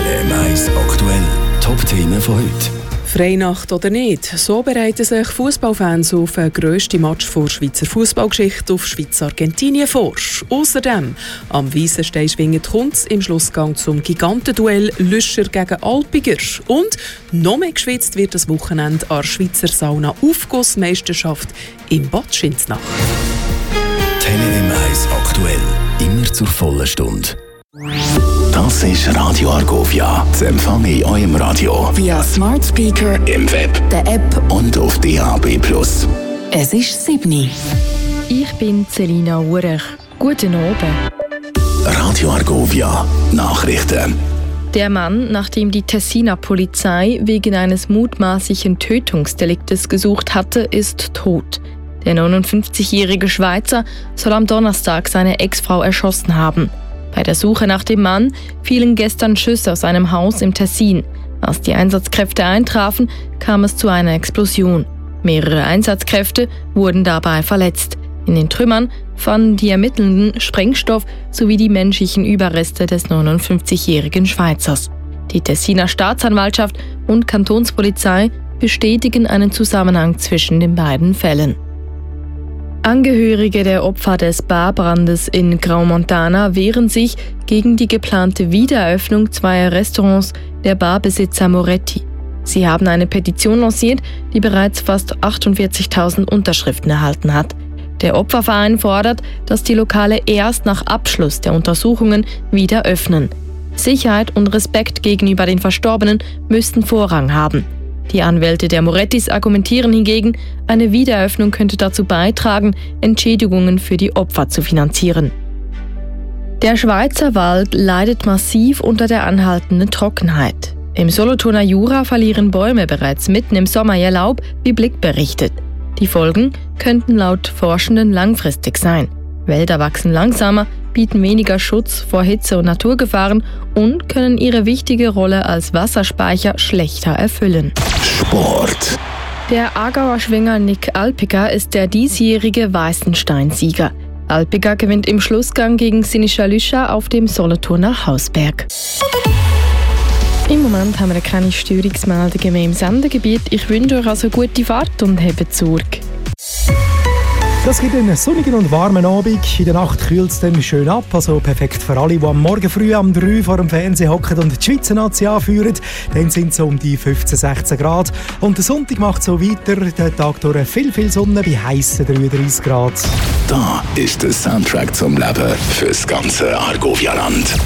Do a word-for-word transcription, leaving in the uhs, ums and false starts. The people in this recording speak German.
Tele M eins aktuell. Top-Themen von heute. Freinacht oder nicht, so bereiten sich Fußballfans auf den grössten Match vor Schweizer Fußballgeschichte auf Schweiz-Argentinien vor. Außerdem am Weissenstein kommt es im Schlussgang zum Gigantenduell Lüscher gegen Alpiger. Und noch mehr geschwitzt wird das Wochenende an der Schweizer Sauna-Aufgussmeisterschaft in Bad Schinznach. Tele M eins aktuell. Immer zur vollen Stunde. Das ist Radio Argovia. Das empfange ich in eurem Radio. Via Smart Speaker, im Web, der App und auf D A B plus. Es ist sieben. Ich bin Selina Urech. Guten Abend. Radio Argovia. Nachrichten. Der Mann, nach dem die Tessiner Polizei wegen eines mutmaßlichen Tötungsdeliktes gesucht hatte, ist tot. Der neunundfünfzigjährige Schweizer soll am Donnerstag seine Ex-Frau erschossen haben. Bei der Suche nach dem Mann fielen gestern Schüsse aus einem Haus im Tessin. Als die Einsatzkräfte eintrafen, kam es zu einer Explosion. Mehrere Einsatzkräfte wurden dabei verletzt. In den Trümmern fanden die Ermittelnden Sprengstoff sowie die menschlichen Überreste des neunundfünfzigjährigen Schweizers. Die Tessiner Staatsanwaltschaft und Kantonspolizei bestätigen einen Zusammenhang zwischen den beiden Fällen. Angehörige der Opfer des Barbrandes in Graumontana wehren sich gegen die geplante Wiedereröffnung zweier Restaurants der Barbesitzer Moretti. Sie haben eine Petition lanciert, die bereits fast achtundvierzigtausend Unterschriften erhalten hat. Der Opferverein fordert, dass die Lokale erst nach Abschluss der Untersuchungen wieder öffnen. Sicherheit und Respekt gegenüber den Verstorbenen müssten Vorrang haben. Die Anwälte der Morettis argumentieren hingegen, eine Wiedereröffnung könnte dazu beitragen, Entschädigungen für die Opfer zu finanzieren. Der Schweizer Wald leidet massiv unter der anhaltenden Trockenheit. Im Solothurner Jura verlieren Bäume bereits mitten im Sommer ihr Laub, wie Blick berichtet. Die Folgen könnten laut Forschenden langfristig sein. Wälder wachsen langsamer, bieten weniger Schutz vor Hitze- und Naturgefahren und können ihre wichtige Rolle als Wasserspeicher schlechter erfüllen. Sport. Der Aargauer Schwinger Nick Alpiger ist der diesjährige Weissenstein-Sieger. Alpiger gewinnt im Schlussgang gegen Sinischa Lüscher auf dem Solothurner Hausberg. Im Moment haben wir keine Störungsmeldungen mehr im Sendegebiet. Ich wünsche euch also gute Fahrt und habt Sorge. Das gibt einen sonnigen und warmen Abend. In der Nacht kühlt es dann schön ab. Also perfekt für alle, die am Morgen früh am drei vor dem Fernseher hocken und die Schweizer Nazi anführen. Dann sind es um die fünfzehn, sechzehn Grad. Und der Sonntag macht so weiter. Der Tag durch viel, viel Sonne bei heissen dreiunddreissig Grad. Da ist der Soundtrack zum Leben fürs ganze Argovia-Land.